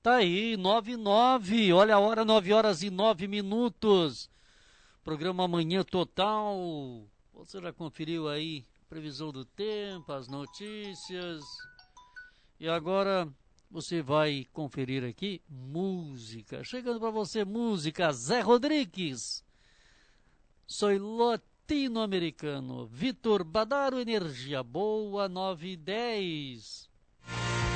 Tá aí, 9:09, olha a hora, 9h09. Programa Amanhã Total. Você já conferiu aí a previsão do tempo, as notícias. E agora você vai conferir aqui música. Chegando para você, música Zé Rodrigues. Soy latino-americano. Vitor Badaro, Energia Boa, 9:10.